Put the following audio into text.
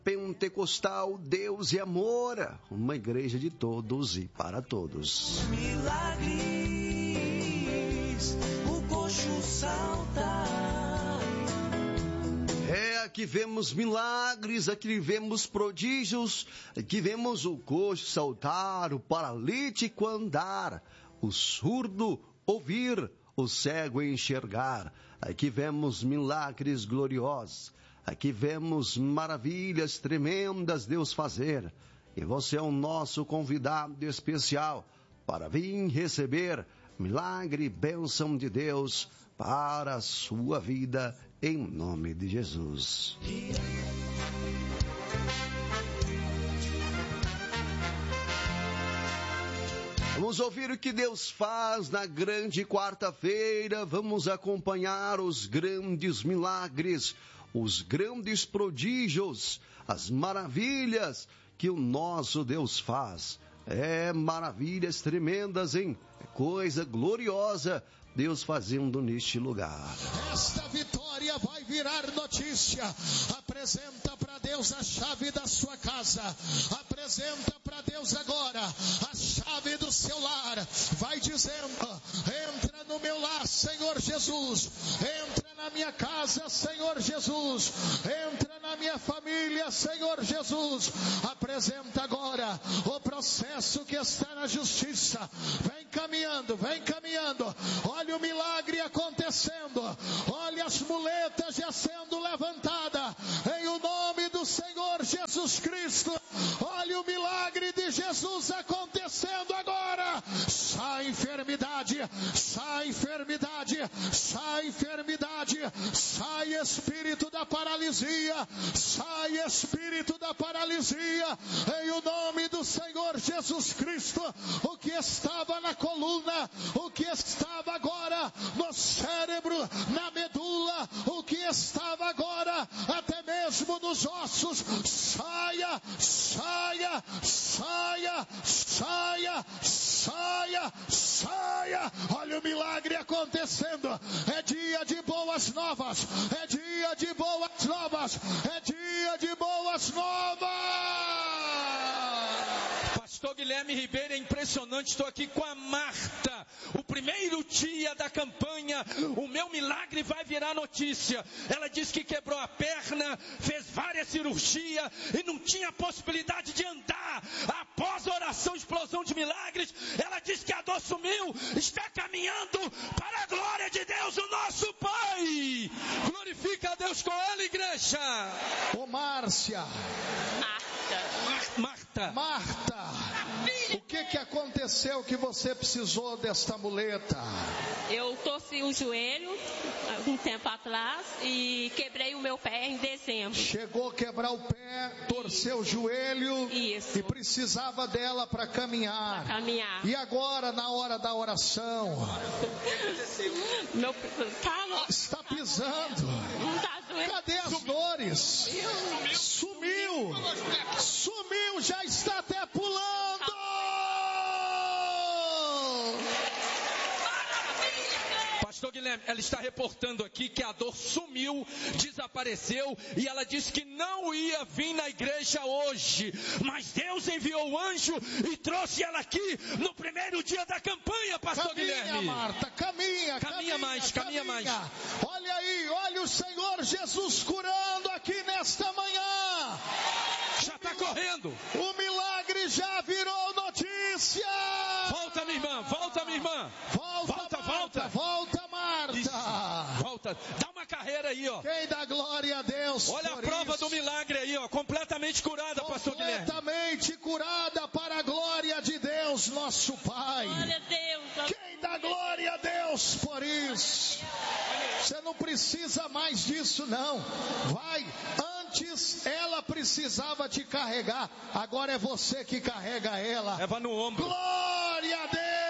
Pentecostal, Deus e Amor, uma igreja de todos e para todos. Milagres, o coxo salta. Aqui vemos milagres, aqui vemos prodígios, aqui vemos o coxo saltar, o paralítico andar, o surdo ouvir, o cego enxergar. Aqui vemos milagres gloriosos. Aqui vemos maravilhas tremendas Deus fazer. E você é o nosso convidado especial para vir receber milagre e bênção de Deus para a sua vida, em nome de Jesus. Vamos ouvir o que Deus faz na grande quarta-feira. Vamos acompanhar os grandes milagres, os grandes prodígios, as maravilhas que o nosso Deus faz. É maravilhas tremendas, hein? É coisa gloriosa Deus fazendo neste lugar. Esta vitória vai virar notícia. Apresenta para Deus a chave da sua casa. Apresenta para Deus agora a chave do seu lar. Vai dizendo: entra no meu lar, Senhor Jesus. Entra na minha casa, Senhor Jesus. Entra na minha família, Senhor Jesus. Apresenta agora o processo que está na justiça. Vem caminhando, vem caminhando. Olha o milagre acontecendo. Olha as muletas já sendo levantadas. Em o nome do Senhor Jesus Cristo. Olha o milagre de Jesus acontecendo agora. Sai enfermidade, sai enfermidade, sai enfermidade, sai espírito da paralisia, sai espírito da paralisia. Em o nome do Senhor Jesus Cristo. O que estava na coluna, o que estava agora no cérebro, na medula, o que estava agora até mesmo nos ossos, saia, saia, saia, saia, saia, saia. Olha o milagre acontecendo. É dia de boas novas, é dia de boas novas, é dia de boas novas. Pastor Guilherme Ribeiro, é impressionante, estou aqui com a Marta, o primeiro dia da campanha, o meu milagre vai virar notícia. Ela disse que quebrou a perna, fez várias cirurgias e não tinha possibilidade de andar. Após a oração, explosão de milagres, ela disse que a dor sumiu, está caminhando para a glória de Deus, o nosso Pai. Glorifica a Deus com ela, igreja. Ô Márcia. Marta, o que aconteceu que você precisou desta muleta? Eu torci o joelho um tempo atrás e quebrei o meu pé em dezembro. Chegou a quebrar o pé, torceu o joelho. Isso. E precisava dela para caminhar. E agora, na hora da oração? Está pisando. Não tá doendo. Cadê as dores? Sumiu, já está até pulando. Pastor Guilherme, ela está reportando aqui que a dor sumiu, desapareceu, e ela disse que não ia vir na igreja hoje, mas Deus enviou o anjo e trouxe ela aqui no primeiro dia da campanha, Pastor Guilherme. Marta, caminha mais. Olha aí, olha o Senhor Jesus curando aqui nesta manhã. Já está correndo. O milagre já virou notícia. Volta, minha irmã. Volta, Marta. Isso. Volta. Dá uma carreira aí, ó. Quem dá glória a Deus. Olha a prova do milagre aí, ó. Completamente curada, Pastor Guilherme. Completamente curada para a glória de Deus, nosso Pai. Glória a Deus. Quem dá glória a Deus por isso? Você não precisa mais disso, não. Vai. Antes ela precisava te carregar. Agora é você que carrega ela. Leva no ombro. Glória a Deus.